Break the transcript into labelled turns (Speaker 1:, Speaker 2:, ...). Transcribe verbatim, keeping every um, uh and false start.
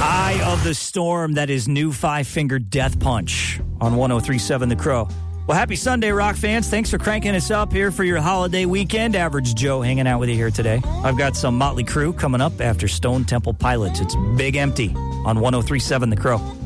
Speaker 1: Eye of the Storm, that is new Five Finger Death Punch on one oh three point seven The Crow. Well, happy Sunday, rock fans. Thanks for cranking us up here for your holiday weekend. Average Joe hanging out with you here today. I've got some Motley Crue coming up after Stone Temple Pilots. It's Big Empty on one oh three point seven The Crow.